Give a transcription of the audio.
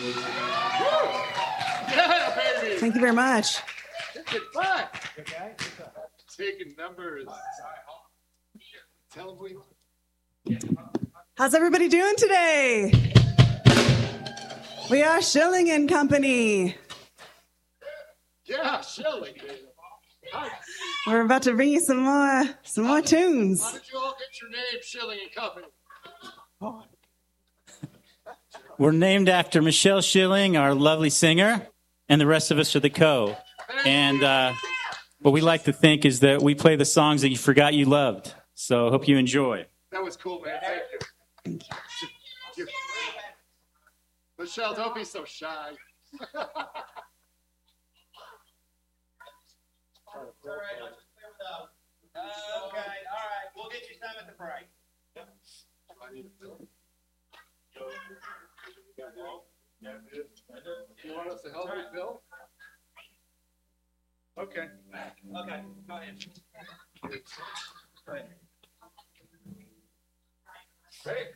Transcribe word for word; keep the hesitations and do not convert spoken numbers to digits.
Yeah, baby. Thank you very much. It's good fun. Taking numbers. Tell them we. How's everybody doing today? We are Schilling and Company. Yeah, Shelley. Hi. We're about to bring you some more, some more tunes. How did you all get your name, Schilling and Company? We're named after Michelle Schilling, our lovely singer, and the rest of us are the co. And uh, what we like to think is that we play the songs that you forgot you loved. So I hope you enjoy. That was cool, man. Thank you. Thank you. Michelle, don't be so shy. All right, I'll just clear with those. Okay, all right, we'll get you some at the break. You want us to help you, Bill? Okay. Okay, go ahead. Go ahead. Hey.